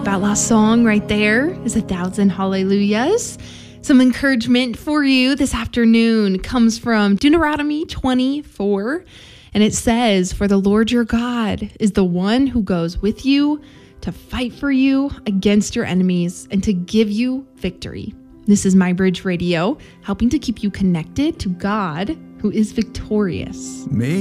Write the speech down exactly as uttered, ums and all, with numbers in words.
That last song right there is A Thousand Hallelujahs. Some encouragement for you this afternoon comes from Deuteronomy twenty-four, and it says, "For the Lord your God is the one who goes with you to fight for you against your enemies and to give you victory." This is My Bridge Radio, helping to keep you connected to God, who is victorious. May